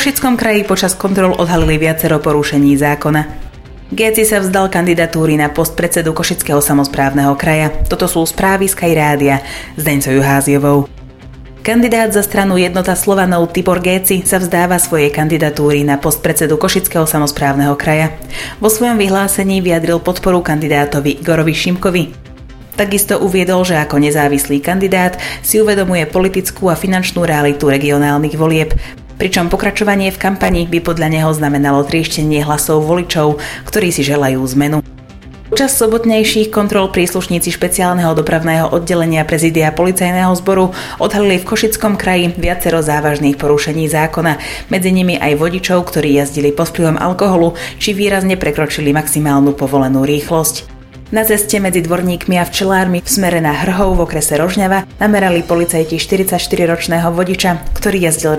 Košickom kraji počas kontrol odhalili viacero porušení zákona. Géci sa vzdal kandidatúry na post predsedu Košického samosprávneho kraja. Toto sú správy z Sky Rádia s Deňcou Juháziovou. Kandidát za stranu Jednota Slovanov Tibor Géci sa vzdáva svojej kandidatúry na post predsedu Košického samosprávneho kraja. Vo svojom vyhlásení vyjadril podporu kandidátovi Igorovi Šimkovi. Takisto uviedol, že ako nezávislý kandidát si uvedomuje politickú a finančnú realitu regionálnych volieb, pričom pokračovanie v kampani by podľa neho znamenalo trieštenie hlasov voličov, ktorí si želajú zmenu. Počas sobotnejších kontrol príslušníci špeciálneho dopravného oddelenia prezídia policajného zboru odhalili v Košickom kraji viacero závažných porušení zákona, medzi nimi aj vodičov, ktorí jazdili pod vplyvom alkoholu či výrazne prekročili maximálnu povolenú rýchlosť. Na ceste medzi Dvorníkmi a Včelármi v smere na Hrhov v okrese Rožňava namerali policajti 44-ročného vodiča, ktorý jazdil